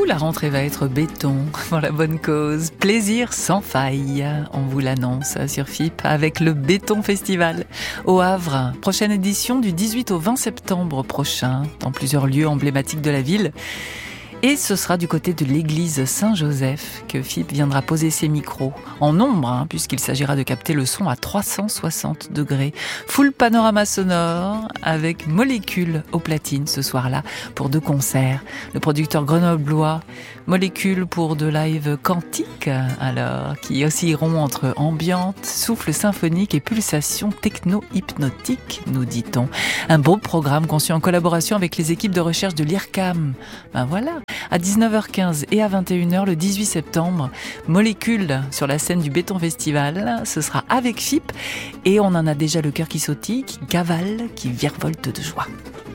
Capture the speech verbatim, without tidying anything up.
la rentrée va être béton pour la bonne cause. Plaisir sans faille, on vous l'annonce sur F I P avec le Béton Festival au Havre. Prochaine édition du dix-huit au vingt septembre prochain dans plusieurs lieux emblématiques de la ville. Et ce sera du côté de l'église Saint-Joseph que F I P viendra poser ses micros, en nombre, hein, puisqu'il s'agira de capter le son à trois cent soixante degrés. Full panorama sonore avec Molécule au platine ce soir-là pour deux concerts. Le producteur grenoblois Molécule pour de live quantique, alors, qui oscilleront entre ambiante, souffle symphonique et pulsations techno-hypnotiques, nous dit-on. Un beau programme conçu en collaboration avec les équipes de recherche de l'I R C A M. Ben voilà. À dix-neuf heures quinze et à vingt et une heures le dix-huit septembre, Molécule sur la scène du Béton Festival. Ce sera avec F I P et on en a déjà le cœur qui sautille, qui cavale, qui virevolte de joie.